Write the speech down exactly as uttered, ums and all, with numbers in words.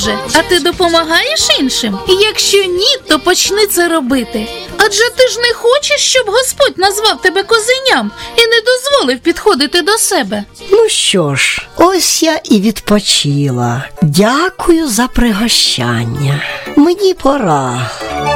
Боже, а ти допомагаєш іншим? І якщо ні, то почни це робити. Адже ти ж не хочеш, щоб Господь назвав тебе козеням і не дозволив підходити до себе. Ну що ж, ось я і відпочила. Дякую за пригощання. Мені пора.